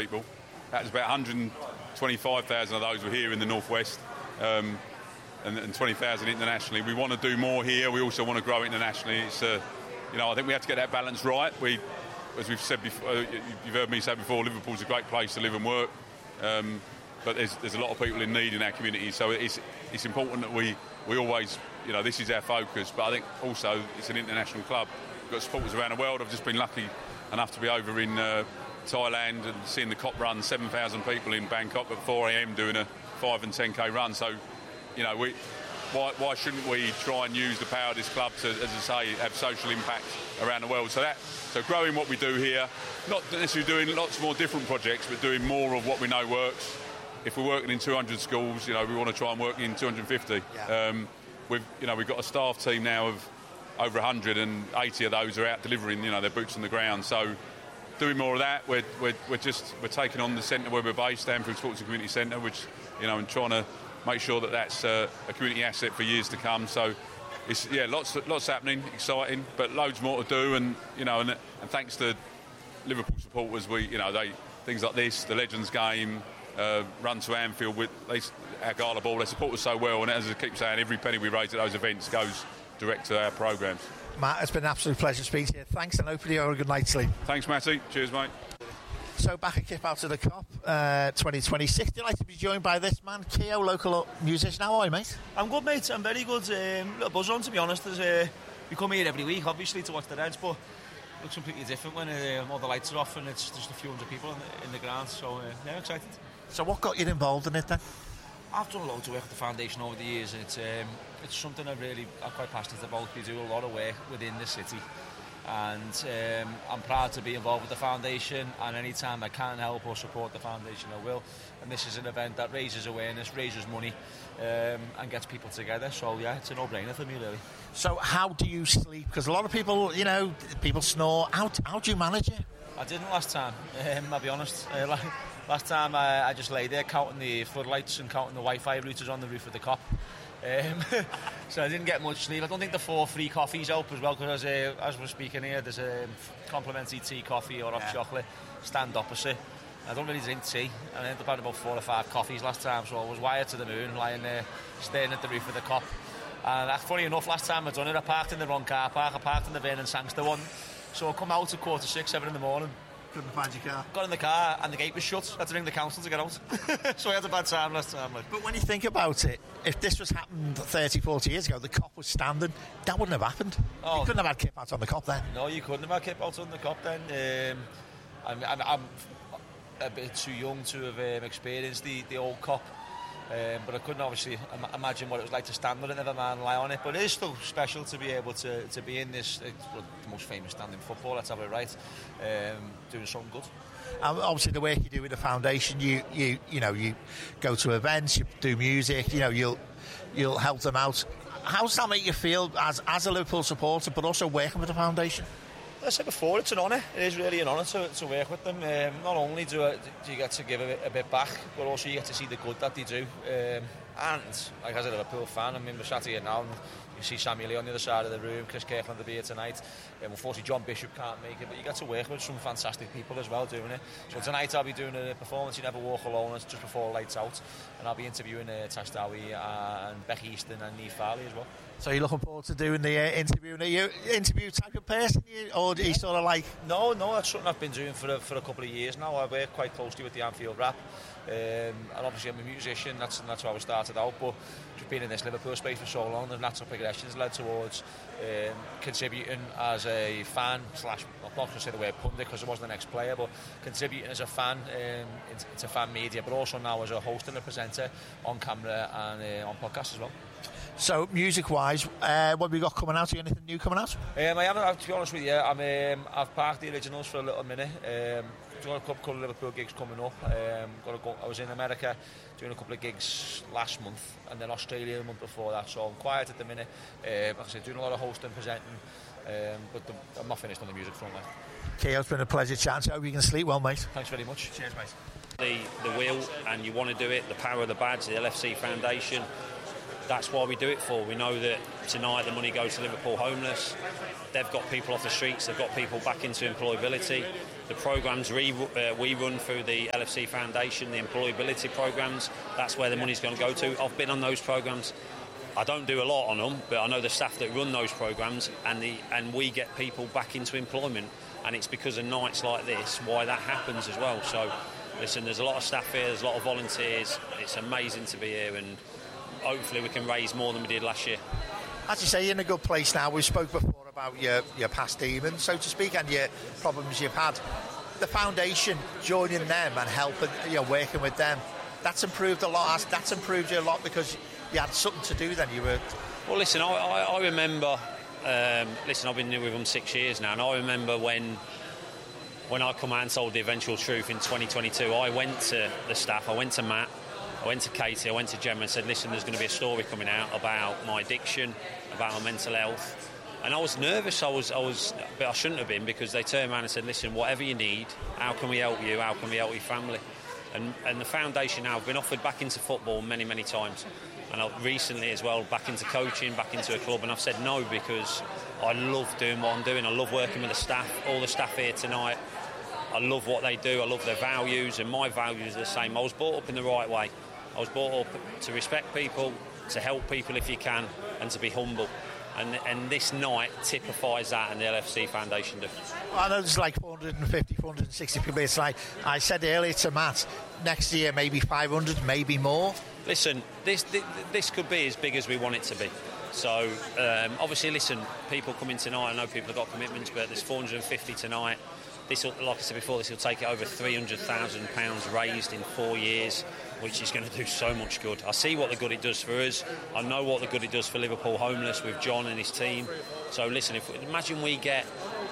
people. That was about 125,000 of those were here in the northwest, and 20,000 internationally. We want to do more here. We also want to grow internationally. It's I think we have to get that balance right. As we've said before, you've heard me say before, Liverpool's a great place to live and work, but there's a lot of people in need in our community. So it's important that we always, this is our focus. But I think also it's an international club. We've got supporters around the world. I've just been lucky enough to be over in Thailand and seeing the COP run, 7,000 people in Bangkok at 4 a.m. doing a 5 and 10k run. So, why shouldn't we try and use the power of this club to, as I say, have social impact around the world? So growing what we do here, not necessarily doing lots more different projects, but doing more of what we know works. If we're working in 200 schools, we want to try and work in 250. Yeah. We've got a staff team now of over 100, and 80 of those are out delivering, their boots on the ground. So doing more of that. We're taking on the centre where we're based, Anfield Sports and Community Centre, which and trying to make sure that that's a community asset for years to come. So it's lots happening, exciting, but loads more to do. And and thanks to Liverpool supporters, things like this, the Legends Game, Run to Anfield with our Gala Ball, they support us so well. And as I keep saying, every penny we raise at those events goes direct to our programmes. Matt, it's been an absolute pleasure speaking to you. Thanks, and hopefully you have a good night's sleep. Thanks, Matty. Cheers, mate. So back at Kip Out of the COP 2026. Delighted to be joined by this man, Keo, local musician. How are you, mate? I'm good, mate. I'm very good. Little buzz on, to be honest. We come here every week, obviously, to watch the Reds, but it looks completely different when all the lights are off and it's just a few hundred people in the ground. So, excited. So what got you involved in it then? I've done a lot of work with the foundation over the years, and it's something I'm quite passionate about. We do a lot of work within the city, and I'm proud to be involved with the foundation, and any time I can help or support the foundation, I will. And this is an event that raises awareness, raises money, and gets people together. So it's a no-brainer for me, really. So how do you sleep? Because a lot of people, people snore. How do you manage it? I didn't last time, I'll be honest. Last time I just lay there counting the floodlights and counting the Wi-Fi routers on the roof of the COP. So I didn't get much sleep. I don't think the 4 free coffees help as well, because as we're speaking here, there's a complimentary tea, coffee or hot chocolate stand opposite. I don't really drink tea. I ended up having about 4 or 5 coffees last time, so I was wired to the moon, lying there staring at the roof of the COP. And funny enough, last time I'd done it, I parked in the wrong car park. I parked in the Vernon Sangster one. So I come out at 5:45, 7 in the morning. Couldn't find your car. Got in the car and the gate was shut. I had to ring the council to get out. So I had a bad time last time. But when you think about it, if this was happened 30, 40 years ago, the COP was standing, that wouldn't have happened. You couldn't have had Kip Out on the COP then. No, you couldn't have had Kip Out on the COP then. I'm a bit too young to have experienced the old COP. But I couldn't obviously imagine what it was like to stand on it, never mind lie on it. But it is still special to be able to be in this, the most famous stand in football, let's have it right, doing something good. Obviously the work you do with the foundation, you go to events, you do music, you'll help them out. How does that make you feel as a Liverpool supporter, but also working with the foundation? As I said before, it's an honour. It is really an honour to work with them. Not only do you get to give a bit back, but also you get to see the good that they do. And like as a Liverpool fan, we're sat here now, and you see Samuel Lee on the other side of the room, Chris Kirkland will be here tonight. Unfortunately, John Bishop can't make it, but you get to work with some fantastic people as well doing it. So tonight I'll be doing a performance, You Never Walk Alone, it's just before lights out, and I'll be interviewing Tash Dowie and Becky Easton and Niamh Farley as well. So you're looking forward to doing the interview? Are you an interview type of person, or are you sort of like... No, that's something I've been doing for a couple of years now. I work quite closely with the Anfield Rap, and obviously I'm a musician, that's how I started out, but just being in this Liverpool space for so long, the natural progression has led towards contributing as a fan slash, I'm not going to say the word pundit because I wasn't an ex-player, but contributing as a fan into fan media, but also now as a host and a presenter on camera and on podcasts as well. So, music-wise, what have we got coming out? Anything new coming out? I haven't, to be honest with you. I've parked the originals for a little minute. Got a couple of Liverpool gigs coming up. I was in America doing a couple of gigs last month, and then Australia the month before that. So I'm quiet at the minute. Like I said, doing a lot of hosting, presenting, but I'm not finished on the music front. Keo, it's been a pleasure chatting. I hope you can sleep well, mate. Thanks very much. Cheers, mate. The will, and you want to do it. The power of the badge, the LFC Foundation. That's why we do it for. We know that tonight the money goes to Liverpool homeless. They've got people off the streets, they've got people back into employability. the programmes we run through the LFC Foundation, the employability programmes, that's where the money's going to go to. I've been on those programmes. I don't do a lot on them, but I know the staff that run those programmes, and we get people back into employment, and it's because of nights like this why that happens as well. So listen, there's a lot of staff here, there's a lot of volunteers. It's amazing to be here, and hopefully we can raise more than we did last year. As you say, you're in a good place now. We spoke before about your past demons, so to speak, and your problems you've had. The foundation, joining them and helping, working with them, that's improved a lot. That's improved you a lot because you had something to do then. You were... Well, listen, I remember... listen, I've been with them 6 years now, and I remember when I come out and told the eventual truth in 2022, I went to the staff, I went to Matt, I went to Katie, I went to Gemma and said, listen, there's going to be a story coming out about my addiction, about my mental health. And I was nervous, but I shouldn't have been, because they turned around and said, listen, whatever you need, how can we help you, how can we help your family? And the foundation now, I've been offered back into football many, many times. And recently as well, back into coaching, back into a club, and I've said no because I love doing what I'm doing. I love working with the staff, all the staff here tonight. I love what they do, I love their values, and my values are the same. I was brought up in the right way. I was brought up to respect people, to help people if you can, and to be humble. And this night typifies that, and the LFC Foundation do. Well, I know there's like 450, 460 people. It's like I said earlier to Matt, next year maybe 500, maybe more. Listen, this could be as big as we want it to be. So, obviously, listen, people come in tonight. I know people have got commitments, but there's 450 tonight. This will, like I said before, this will take it over £300,000 raised in 4 years, which is going to do so much good. I see what the good it does for us. I know what the good it does for Liverpool Homeless with John and his team. So, listen, imagine we get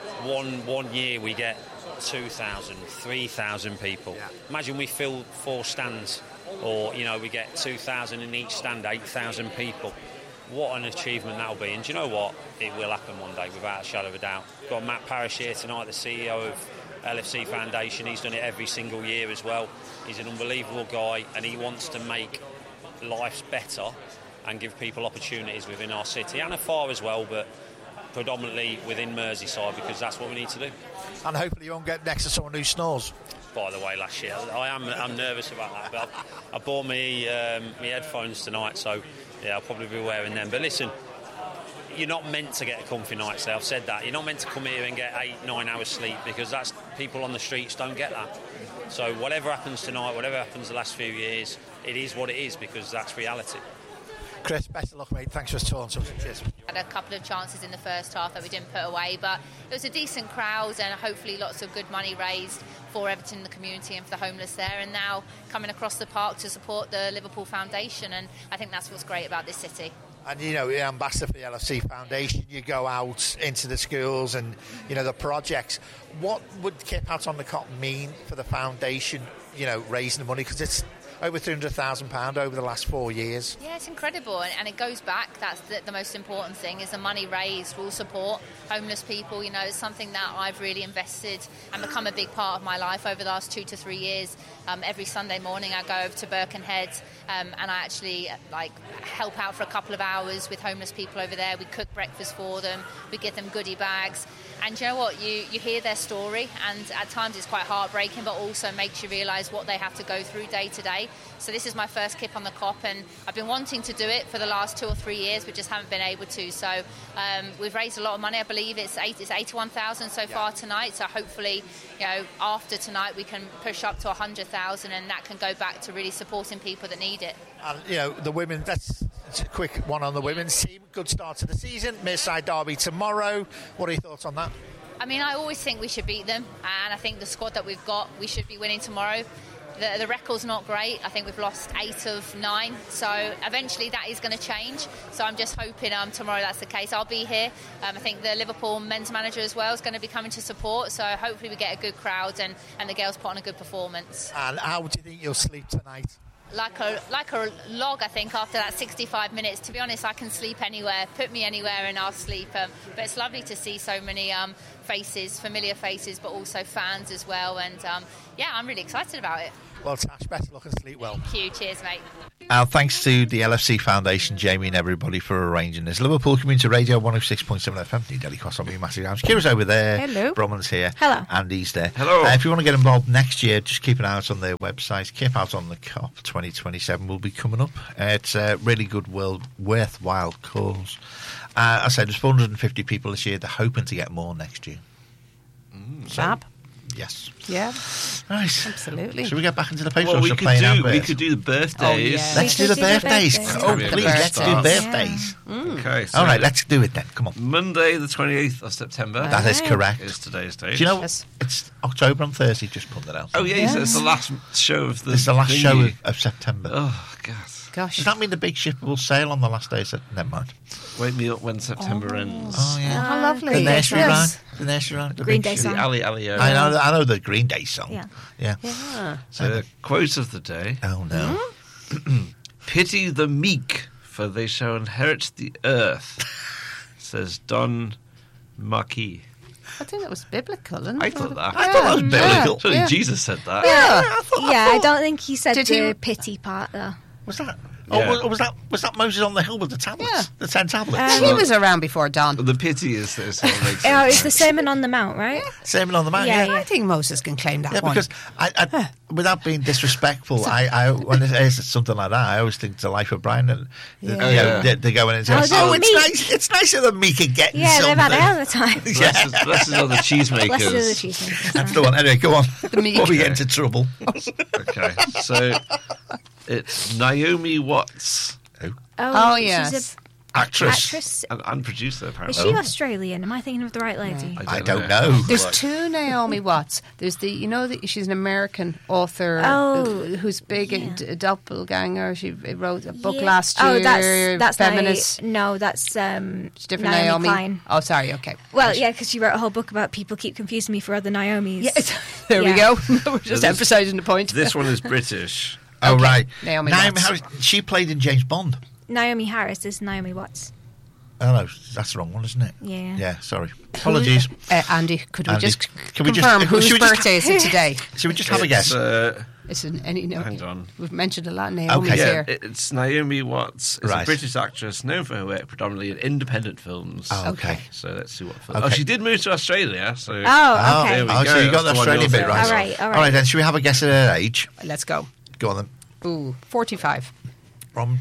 one year we get 2,000, 3,000 people. Yeah. Imagine we fill 4 stands, or we get 2,000 in each stand, 8,000 people. What an achievement that'll be. And do you know what? It will happen one day, without a shadow of a doubt. We've got Matt Parrish here tonight, the CEO of LFC Foundation. He's done it every single year as well. He's an unbelievable guy, and he wants to make lives better and give people opportunities within our city and afar as well, but predominantly within Merseyside, because that's what we need to do. And hopefully you won't get next to someone who snores. By the way, last year, I'm nervous about that, but I bought me headphones tonight, so yeah, I'll probably be wearing them. But listen, you're not meant to get a comfy night's sleep. I've said that. You're not meant to come here and get 8-9 hours sleep, because that's people on the streets don't get that. So whatever happens tonight, whatever happens the last few years, it is what it is, because that's reality. Chris, best of luck, mate. Thanks for talking to us. Cheers. Had a couple of chances in the first half that we didn't put away, but it was a decent crowd, and hopefully lots of good money raised for Everton, the community, and for the homeless there, and now coming across the park to support the Liverpool Foundation, and I think that's what's great about this city. And you're ambassador for the LFC Foundation. You go out into the schools and the projects. What would Kip Out on the Cop mean for the foundation, raising the money, because it's over £300,000 over the last 4 years? Yeah, it's incredible, and it goes back. That's the most important thing, is the money raised will support homeless people. It's something that I've really invested and become a big part of my life over the last 2 to 3 years. Every Sunday morning I go over to Birkenhead and I actually help out for a couple of hours with homeless people over there. We cook breakfast for them, we give them goodie bags, and you know what, you hear their story, and at times it's quite heartbreaking, but also makes you realise what they have to go through day to day. So this is my first Kip on the Cop, and I've been wanting to do it for the last 2 or 3 years, but just haven't been able to. So we've raised a lot of money. I believe it's 81,000 so far tonight. So hopefully, after tonight we can push up to 100,000, and that can go back to really supporting people that need it. And the women. That's a quick one on the women's team. Good start to the season. Merseyside derby tomorrow. What are your thoughts on that? I mean, I always think we should beat them, and I think the squad that we've got, we should be winning tomorrow. The record's not great. I think we've lost 8 of 9, so eventually that is going to change. So I'm just hoping tomorrow that's the case. I'll be here. I think the Liverpool men's manager as well is going to be coming to support, so hopefully we get a good crowd and the girls put on a good performance. And how do you think you'll sleep tonight? Like a log, I think, after that 65 minutes. To be honest, I can sleep anywhere. Put me anywhere and I'll sleep. But it's lovely to see so many faces, familiar faces, but also fans as well. And I'm really excited about it. Well, Tash, better luck and sleep well. Thank you. Cheers, mate. Thanks to the LFC Foundation, Jamie and everybody for arranging this. Liverpool Community Radio 106.7 FM, New Delhi Cross on me, massive arms. Kira's over there. Hello. Bromman's here. Hello. Andy's there. Hello. If you want to get involved next year, just keep an eye out on their website. Keep out on the COP 2027 will be coming up. It's a really good, worthwhile cause. I said there's 450 people this year. They're hoping to get more next year. Fab. Yes. Yeah, Nice. absolutely. Should we get back into the paper? Well, or we should could play an do advert? the birthdays. Oh, yeah. Let's do the birthdays. Oh, birthdays. please, let's do Yeah. birthdays. Okay. So All right, let's do it then. Come on. Monday, the 28th of September. That is correct. Is today's date. Do you know, Yes. it's October on Thursday, just put that out. Oh, yeah, it's the last show of the It's the last thingy. show of September. Oh, God. Gosh. Does that mean the big ship will sail on the last day of September? Never mind. Wake me up when September ends. Oh, yeah. How lovely. The nursery Yes. rhyme. The nursery rhyme. The Green big Day ship. song. The Ali. I know the Green Day song. Yeah. Yeah. Yeah. So, quote of the day. Oh, no. Pity the meek, for they shall inherit the earth, says Don Marquis. I think that was biblical, isn't it? I thought that. I thought that was biblical. Surely Yeah. Jesus said that. Yeah, I don't think he said Did the he- pity part though. Was that? Yeah. Oh, was that Moses on the hill with the tablets? Yeah. The 10 tablets? He was around before Don. The pity is this whole makes Oh, sense. it's the Sermon on the Mount, right? Sermon on the Mount, Yeah, yeah. I think Moses can claim that Yeah, one. because I without being disrespectful, I when it is something like that, I always think the life of Brian and they go in and say, Oh, "Oh, they're it's meek." nice. It's nicer than Meek and getting Yeah, something." they've had it all the time. Blessed are the cheesemakers. Blessed are the cheesemakers. That's the one. Anyway, go on. meek. Before we get into trouble. Okay, so it's Naomi Watts, Oh, she's yes. a Actress. actress. and producer Is apparently. she Australian? Am I thinking of the right lady? I don't know. There's two Naomi Watts. There's she's an American author who's big in Doppelganger. She wrote a book last year. Oh, that's feminist. that's Different Naomi Naomi. Klein. Oh, sorry. Okay. Well, yeah, because she wrote a whole book about people keep confusing me for other Naomis. Yes. There we Yeah. go. We're just emphasising the point. This one is British. Oh, Okay. right. Naomi Watts. Harris, she played in James Bond. Naomi Harris is Naomi Watts. Oh, no, that's the wrong one, isn't it? Yeah. Yeah, sorry. Apologies. Andy, could we Andy, just can we just- confirm should whose we just- birthday is it today? Should we just have a guess? It's any no. Hang on. We've mentioned a lot of Naomi's Okay. Yeah, here. it's Naomi Watts. It's Right. a British actress known for her work predominantly in independent films. Oh, okay. So let's see what film. Okay. Oh, she did move to Australia. So Oh, Oh, okay. there we oh, go. so you got the That's the one Australian you're bit right. All right, all right. All right, then. Should we have a guess at her age? Let's go. Go on, then. Ooh, 45. From,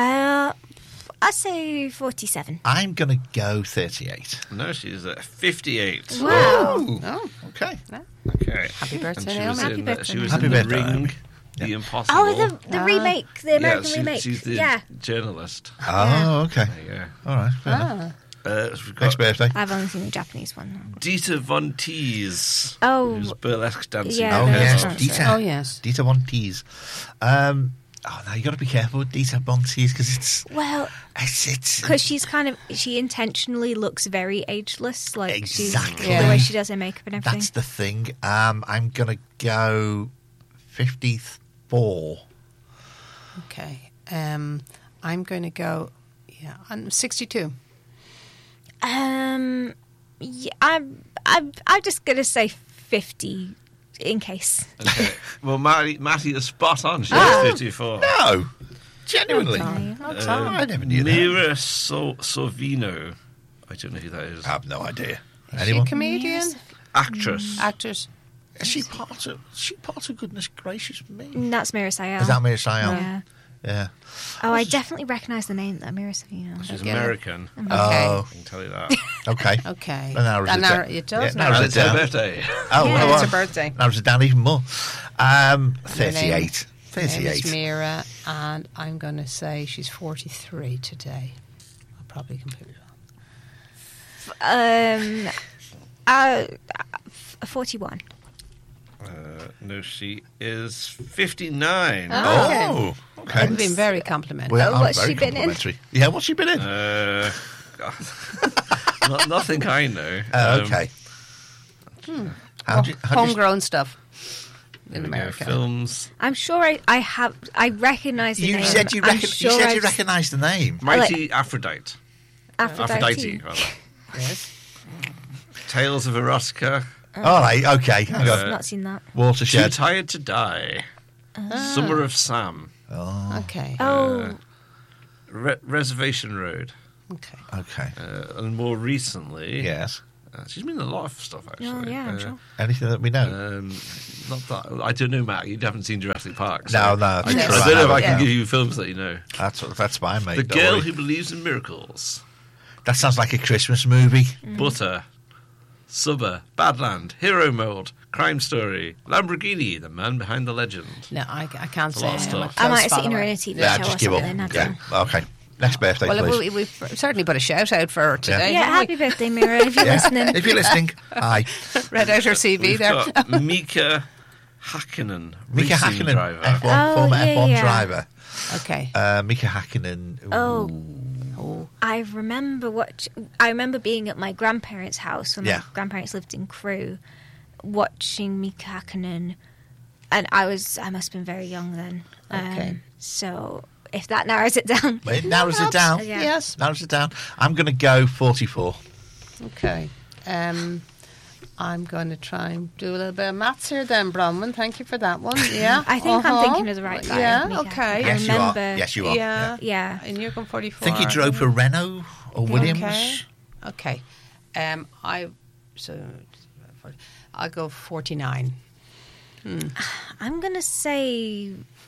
I'd say 47. I'm going to go 38. No, she's 58. Wow. Oh, Okay. Okay. happy birthday, And Naomi. Happy birthday. She was Happy in birthday, The Ring, Naomi. The Impossible. Oh, the remake, the American yeah, remake. she's the Yeah. journalist. Oh, okay. There you go. All right. Fair enough. Next We've got birthday. I've only seen the Japanese one. Dieter Von Teese. Oh. Who's burlesque dancing. Yeah, Oh, that's yes. right. Dieter. Oh, yes. Dieter Von Teese. Now you got to be careful with Dieter Von Teese because Well, it's because she intentionally looks very ageless. Like Exactly. the way she does her makeup and everything. that's the thing. I'm gonna go 54. Okay. I'm going to go, I'm 62. Yeah, I'm just gonna say 50 in case. Okay. Well, Matty is spot on. She's 54. No, genuinely. Okay. I never knew that. Mira Sorvino. I don't know who that is. I have no idea. Is she a Anyone? comedian? Actress. Actors? Is she part of? Is she part of Goodness Gracious Me? That's Mira Sayal. Is that Mira Sayal? Yeah. Yeah. Oh, I definitely recognise the name though, Mira Sayal. She's Okay. American. Okay. Oh, I can tell you that. okay. Okay. That narrows it down. It does Yeah, narrow narrows And it it's her down. birthday. Oh, Yeah. well, It's her birthday. narrows it down even more. Her name- 38. Her name is 38. Mira, and I'm going to say she's 43 today. I'll probably completely wrong. 41. No, she is 59. Oh, okay. I've been very complimentary. Well, I'm what's very she been in? complimentary. Yeah, what's she been in? Nothing I know. Okay. How do you Homegrown stuff there in we go, America. Films. I'm sure I recognise the you name. said you I'm you sure said you I've- recognised the name. Mighty Aphrodite. Aphrodite. Rather. Yes. Tales of Erotica. All right, okay. Hang on. I've not seen that. Too Watershed. Tired to Die. Summer of Sam. Okay. Reservation Road. Okay. Okay. And more recently... Yes. She's been in a lot of stuff, actually. Oh, yeah, I'm sure. Anything that we know? Not that... I don't know, Matt. You haven't seen Jurassic Park. No. I Right. don't know if I can Yeah. give you films that you know. That's fine, mate. The don't Girl worry. Who Believes in Miracles. That sounds like a Christmas movie. Butter. Subber. Badland. Hero Mode. Crime Story. Lamborghini. The Man Behind the Legend. No, I can't A say. lot of I'm stuff. I might close have seen her follower. in a TV Yeah, show just or give up. something. I Yeah. don't know. Okay. Next birthday, Well, please. we've certainly put a shout out for her today. Yeah, haven't happy birthday, Mira, if you're listening. If you're listening, hi. we? Read out her CV We've there. got Mika Hakkinen. Mika racing Hakkinen, driver. F1, former yeah, F1 yeah. driver. Okay. Mika Hakkinen. Oh, I remember being at my grandparents' house when Yeah. my grandparents lived in Crewe, watching Mika Hakkinen, and I must have been very young then. Okay. So if that narrows it down, It narrows it down. Yeah. Yes. Narrows it down. I'm going to go 44. Okay. I'm going to try and do a little bit of maths here then, Bronwyn. Thank you for that one. Yeah. I think I'm thinking of the right guy. Yeah, Mika. okay. I Yes, remember. you are. Yes, you are. Yeah. Yeah. And you're going 44. I think he drove for Renault or Williams. Okay. I'll go 49. I'm gonna say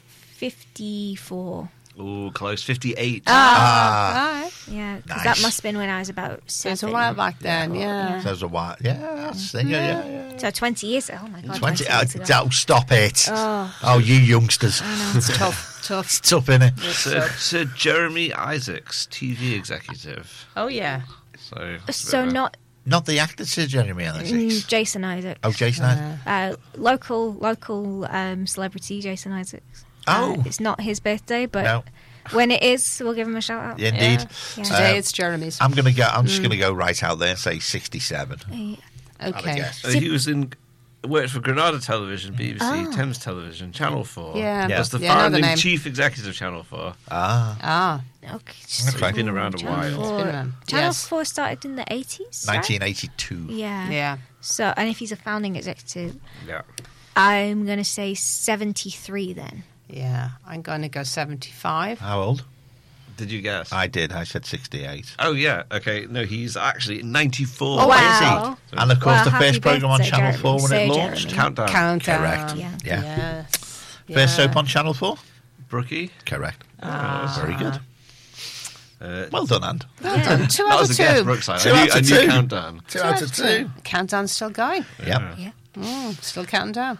54. Oh, close. 58. Ah. Yeah, because Nice. that must have been when I was about So it's a 7. while back then, yeah. So it was a while. Yeah, that's yeah. So 20 years. Oh my god. 20. years ago. Don't stop it. Oh. Oh, you youngsters. It's tough. It's tough, innit? Sir Jeremy Isaacs, TV executive. Oh, yeah. So not Not the actor, Sir Jeremy Isaacs. Jason Isaacs. Oh, Jason Isaacs. Local celebrity Jason Isaacs. Oh. It's not his birthday, but No. when it is, we'll give him a shout out. Indeed. Yeah. Today it's Jeremy's. I'm just going to go right out there and say 67. Okay. guess. He was worked for Granada Television, BBC, Thames Television, Channel 4. Yeah. Yeah. Was the Yeah, I know the founding name. chief executive of Channel 4. Ah. Okay. Okay. Been around a while. It's been around. Channel Yes. 4 started in the 80s, right? 1982. Yeah. Yeah. So, and if he's a founding executive, Yeah. I'm going to say 73 then. Yeah. I'm going to go 75. How old? Did you guess? I did. I said 68. Oh, yeah. Okay. No, he's actually 94. Oh, wow. is he? And of course, Well, the happy first programme on birthday, Channel Jeremy. 4 when Say it launched. Jeremy. Countdown. Countdown. Correct. Yeah. Yeah. Yes. First Yeah. soap on Channel 4? Brookie. Correct. Very good. Uh, Well done, and. Yeah. 2 that out was of a guess, 2. Brookside. Two I out knew, I of knew two. Countdown. 2 out of 2. Countdown's still going. Yep. Yeah. Still counting down.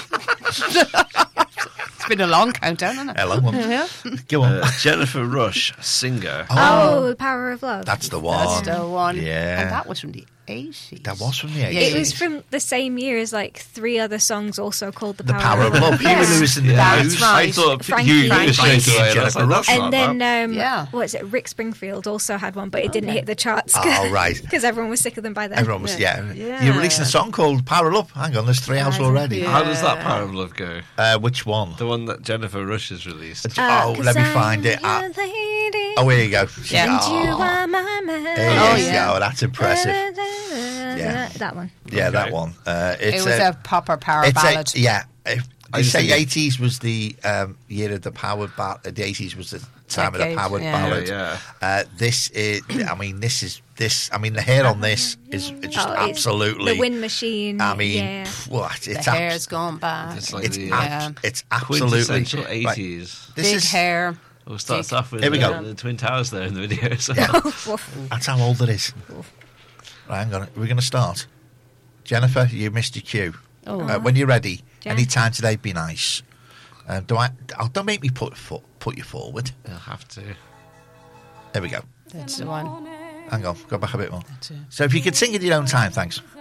It's been a long countdown, hasn't it? A long one. Go on. Jennifer Rush, singer. Oh, The Power of Love. That's the one. That's the one. Yeah. And that was from the 80s. That was from the 80s. It was from the same year as like 3 other songs also called The The Power, Power of Love. Huey Yeah. Lewis in the That's News. right. I thought Frankie. you knew straight Frankie. away. and I was like, Jennifer that's Rush. not And that. then, Yeah. what is it? Rick Springfield also had one, but it didn't hit the charts. Oh, right. Because everyone was sick of them by then. Everyone was, yeah. Yeah. You're releasing a song called Power of Love. Hang on, there's 3 out already. Yeah. How does that Power of Love go? Which one? The one that Jennifer Rush has released. Let me find it. I'm your lady, Oh, here you go. Yeah. and you are my man. There you yeah. go. That's impressive. Yeah. That one. Yeah, that Okay. one. It was a popper power it's ballad. yeah. I just say think 80s was the year of the powered ballad. The 80s was the time of the Decade, powered yeah. ballad. Yeah. This is. I mean, the hair on this is just Oh, it's absolutely. The Wind Machine. I mean, yeah. what? The It's hair's gone back. It's like It's, the it's absolutely quintessential right. 80s. This Big is hair. Well, it starts off with Here we go. the Twin Towers there in the video. So. Yeah. That's how old it is. Right, hang on. We're going to start. Jennifer, you missed your cue. Oh. When you're ready, Jen. any time today, be nice. Don't make me put you forward. You'll have to. There we go. That's the one. Hang on, go back a bit more. That's it. So if you could sing at your own time, thanks.